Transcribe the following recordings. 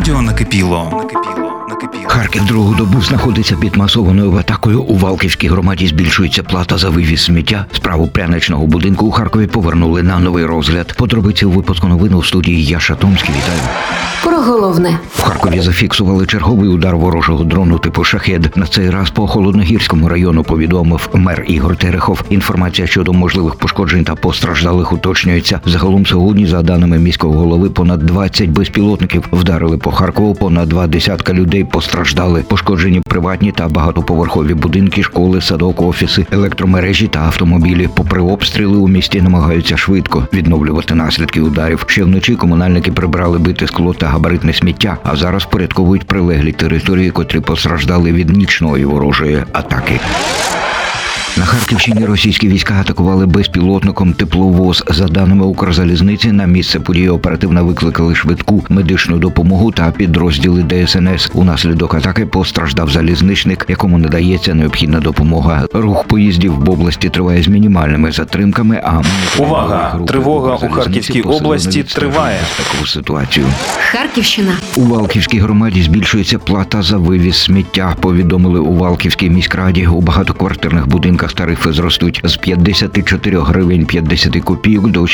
Радіо накипіло. Харків другу добу знаходиться під масованою атакою. У Валківській громаді збільшується плата за вивіз сміття. Справу пряничного будинку у Харкові повернули на новий розгляд. Подробиці у випуску новин у студії Яша Томський. Вітаю. Про головне. В Харкові зафіксували черговий удар ворожого дрону типу «Шахед». На цей раз по Холодногірському району повідомив мер Ігор Терехов. Інформація щодо можливих пошкоджень та постраждалих уточнюється. Загалом сьогодні, за даними міського голови, понад 20 безпілотників вдарили по Харкову, понад 20 людей постраждали. Пошкоджені приватні та багатоповерхові будинки, школи, садок, офіси, електромережі та автомобілі. Попри обстріли, у місті намагаються швидко відновлювати наслідки ударів. Ще вночі комунальники прибрали бите скло та габаритне сміття, а зараз порядковують прилеглі території, котрі постраждали від нічної ворожої атаки. На Харківщині російські війська атакували безпілотником тепловоз. За даними Укрзалізниці, на місце події оперативно викликали швидку медичну допомогу та підрозділи ДСНС. Унаслідок атаки постраждав залізничник, якому надається необхідна допомога. Рух поїздів в області триває з мінімальними затримками, а увага! Тривога у Харківській області триває. Таку ситуацію. Харківщина. У Валківській громаді збільшується плата за вивіз сміття. Повідомили у Валківській міськраді. У багатоквартирних будинках тарифи зростуть з 54 гривень 50 копійок до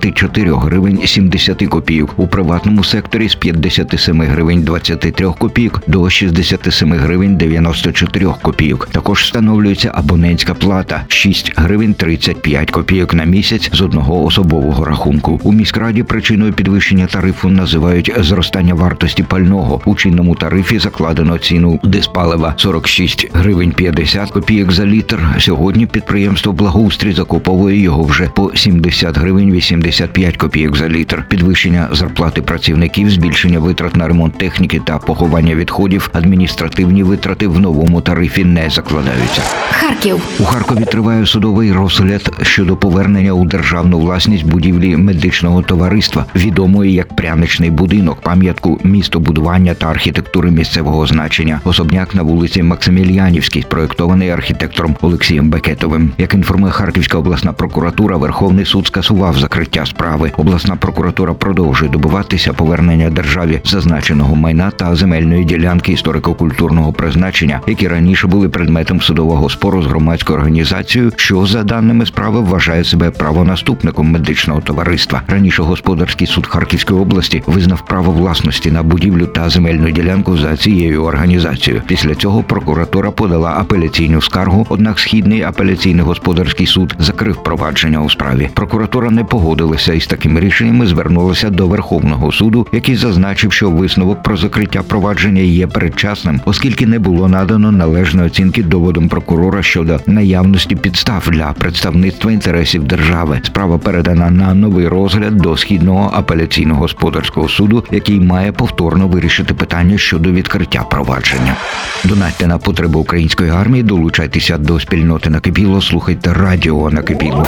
64 гривень 70 копійок. У приватному секторі з 57 гривень 23 копійок до 67 гривень 94 копійок. Також встановлюється абонентська плата 6 гривень 35 копійок на місяць з одного особового рахунку. У міськраді причиною підвищення тарифу називають зростання вартості пального. У чинному тарифі закладено ціну диспалива 46 гривень 50 копійок за літр. Сьогодні підприємство «Благоустрій» закуповує його вже по 70 гривень 85 копійок за літр. Підвищення зарплати працівників, збільшення витрат на ремонт техніки та поховання відходів, адміністративні витрати в новому тарифі не закладаються. Харків. У Харкові триває судовий розгляд щодо повернення у державну власність будівлі медичного товариства, відомої як Пряничний будинок, пам'ятку містобудування та архітектури місцевого значення. Особняк на вулиці Максиміліанівській, спроєктований архітектором Олексієм Бекетовим. Як інформує Харківська обласна прокуратура, Верховний суд скасував закриття справи. Обласна прокуратура продовжує добиватися повернення державі зазначеного майна та земельної ділянки історико-культурного призначення, які раніше були предметом судового спору з громадською організацією, що, за даними справи, вважає себе правонаступником медичного товариства. Раніше Господарський суд Харківської області визнав право власності на будівлю та земельну ділянку за цією організацією. Після цього прокуратура подала апеляційну скаргу, однак Східний апеляційний господарський суд закрив провадження у справі. Прокуратура не погодилася із таким рішенням і звернулася до Верховного суду, який зазначив, що висновок про закриття провадження є передчасним, оскільки не було надано належної оцінки доводом прокурора щодо наявності підстав для представництва інтересів держави. Справа передана на новий розгляд до Східного апеляційного господарського суду, який має повторно вирішити питання щодо відкриття провадження. Донатьте на потреби української армії, долучайтеся до спільноти «Накипіло», слухайте радіо «Накипіло».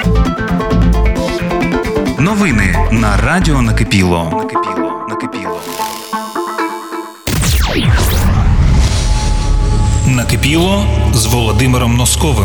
Новини на Радіо накипіло. Накипіло з Володимиром Носковим.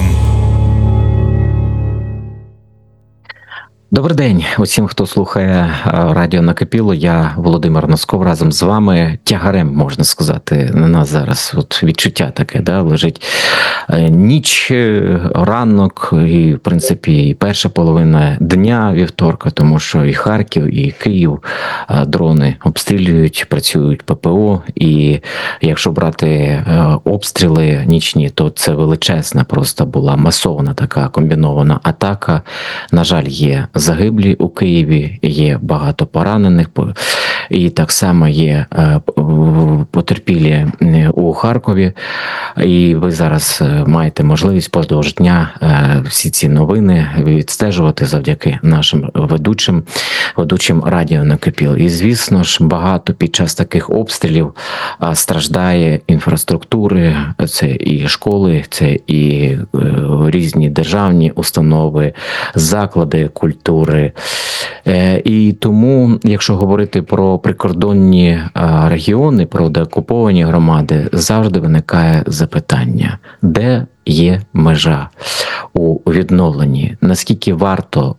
Добрий день усім, хто слухає радіо «Накипіло». Я Володимир Носков, разом з вами. Тягарем, можна сказати, на нас зараз от відчуття таке, да, лежить ніч, ранок і, в принципі, і перша половина дня вівторка, тому що і Харків, і Київ дрони обстрілюють, працюють ППО, і якщо брати обстріли нічні, то це величезна просто була масована така комбінована атака. На жаль, є загиблі у Києві, є багато поранених, і так само є потерпілі у Харкові. І ви зараз маєте можливість впродовж дня всі ці новини відстежувати завдяки нашим ведучим радіо «Накипіло». І, звісно ж, багато під час таких обстрілів страждає інфраструктури, це і школи, це і різні державні установи, заклади культури. І тому, якщо говорити про прикордонні регіони, про деокуповані громади, завжди виникає запитання, де є межа. у відновленні, наскільки варто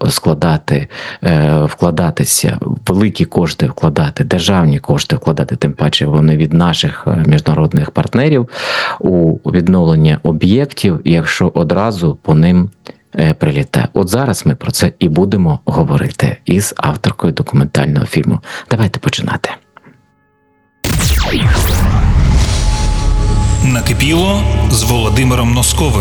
вкладатися, великі кошти вкладати, державні кошти вкладати, тим паче вони від наших міжнародних партнерів у відновлення об'єктів, якщо одразу по ним прилітає. От зараз ми про це і будемо говорити із авторкою документального фільму. Давайте починати. Накипіло з Володимиром Носковим.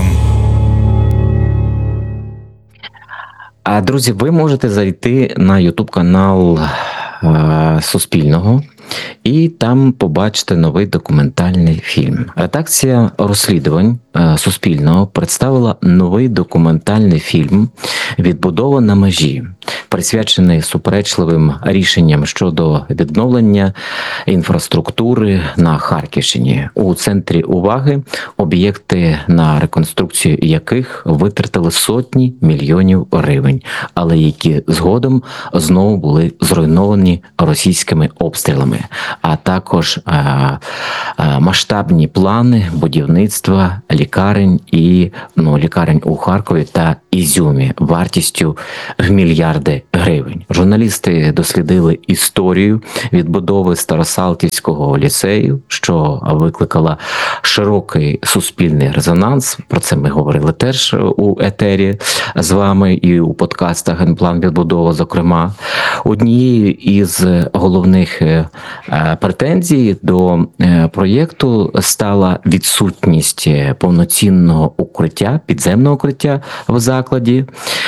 А, друзі, ви можете зайти на YouTube канал Суспільного і там побачите новий документальний фільм. Редакція розслідувань Суспільного представила новий документальний фільм «Відбудова на межі», присвячений суперечливим рішенням щодо відновлення інфраструктури на Харківщині. У центрі уваги об'єкти, на реконструкцію яких витратили сотні мільйонів гривень, але які згодом знову були зруйновані російськими обстрілами, а також масштабні плани будівництва лікарень лікарень у Харкові та Ізюмі вартістю в мільярди гривень. Журналісти дослідили історію відбудови Старосалтівського ліцею, що викликала широкий суспільний резонанс. Про це ми говорили теж у етері з вами і у подкастах «Генплан відбудова», зокрема. Однією із головних претензій до проєкту стала відсутність повноцінного укриття, підземного укриття в закладі,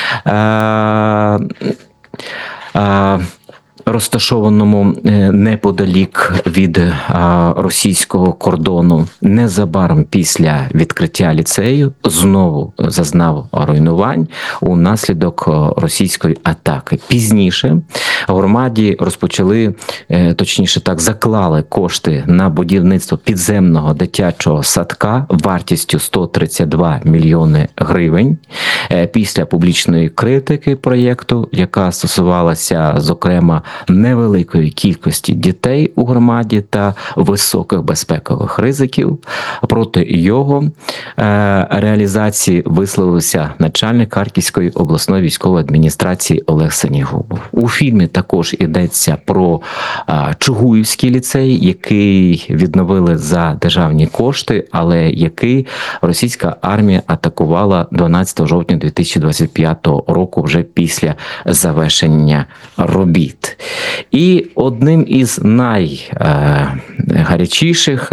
розташованому неподалік від російського кордону. Незабаром після відкриття ліцею знову зазнав руйнувань унаслідок російської атаки. Пізніше в громаді розпочали, точніше так, заклали кошти на будівництво підземного дитячого садка вартістю 132 мільйони гривень. Після публічної критики проєкту, яка стосувалася, зокрема, невеликої кількості дітей у громаді та високих безпекових ризиків, проти його реалізації висловився начальник Харківської обласної військової адміністрації Олег Синігубов. У фільмі також йдеться про Чугуївський ліцей, який відновили за державні кошти, але який російська армія атакувала 12 жовтня 2025 року вже після завершення робіт. І одним із найгарячіших,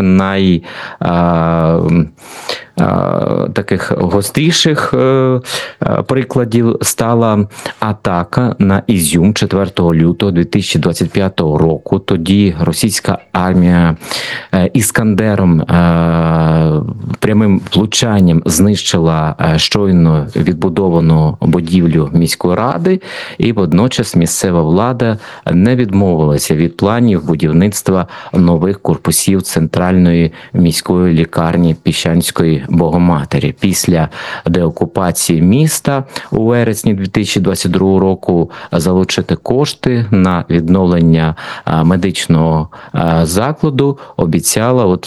таких гостріших прикладів стала атака на Ізюм 4 лютого 2025 року. Тоді російська армія Іскандером прямим влучанням знищила щойно відбудовану будівлю міської ради, і водночас місцева влада не відмовилася від планів будівництва нових корпусів центральної міської лікарні Піщанської Богоматері. Після деокупації міста у вересні 2022 року залучити кошти на відновлення медичного закладу обіцяла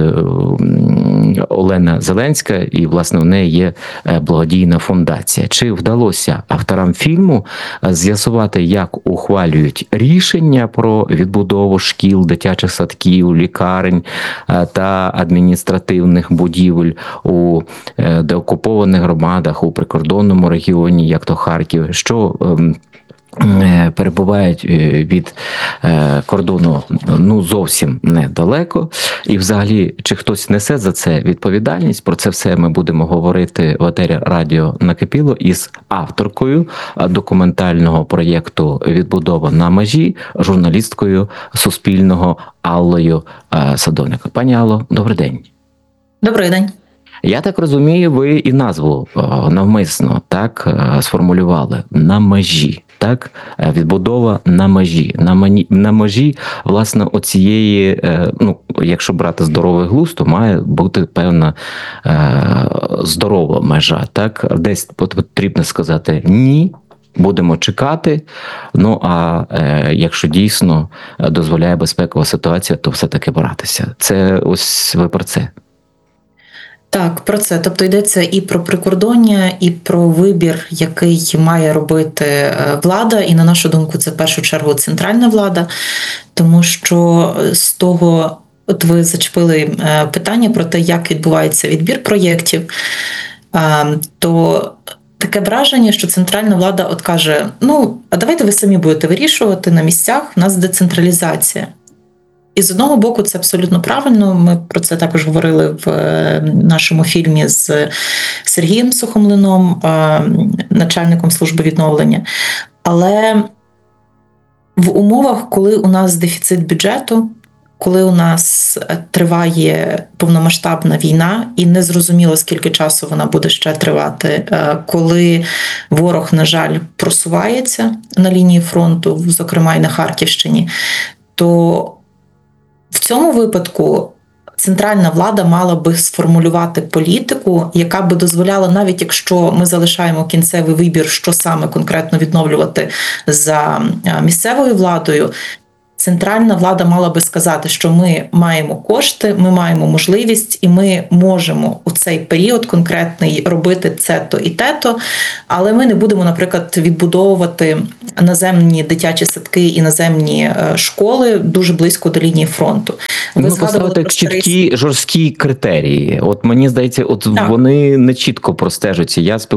Олена Зеленська, і, власне, у неї є благодійна фундація. Чи вдалося авторам фільму з'ясувати, як ухвалюють рішення про відбудову шкіл, дитячих садків, лікарень та адміністративних будівель у деокупованих громадах, у прикордонному регіоні, як то Харків, що перебувають від кордону зовсім недалеко, і взагалі чи хтось несе за це відповідальність? Про це все ми будемо говорити в етері радіо «Накипіло» із авторкою документального проєкту «Відбудова на межі», журналісткою Суспільного Аллою Садовник. Пані Алло, добрий день. Добрий день. Я так розумію, ви і назву навмисно так сформулювали «на межі». Так, відбудова на межі. На межі, власне, оцієї, якщо брати здоровий глузд, то має бути певна здорова межа. Так, десь потрібно сказати «ні», будемо чекати, якщо дійсно дозволяє безпекова ситуація, то все-таки братися. Це ось ви про це. Так, про це. Тобто йдеться і про прикордоння, і про вибір, який має робити влада. І на нашу думку, це в першу чергу центральна влада, тому що з того, от ви зачепили питання про те, як відбувається відбір проєктів, то таке враження, що центральна влада от каже, ну, а давайте ви самі будете вирішувати на місцях, у нас децентралізація. І з одного боку, це абсолютно правильно. Ми про це також говорили в нашому фільмі з Сергієм Сухомлином, начальником служби відновлення. Але в умовах, коли у нас дефіцит бюджету, коли у нас триває повномасштабна війна і незрозуміло, скільки часу вона буде ще тривати, коли ворог, на жаль, просувається на лінії фронту, зокрема і на Харківщині, то в цьому випадку центральна влада мала би сформулювати політику, яка би дозволяла, навіть якщо ми залишаємо кінцевий вибір, що саме конкретно відновлювати за місцевою владою, центральна влада мала би сказати, що ми маємо кошти, ми маємо можливість, і ми можемо у цей період конкретний робити це-то і те-то, але ми не будемо, наприклад, відбудовувати наземні дитячі садки і наземні школи дуже близько до лінії фронту. Ви поставити чіткі, жорсткі критерії. От мені здається, от так. Вони не чітко простежуються. Я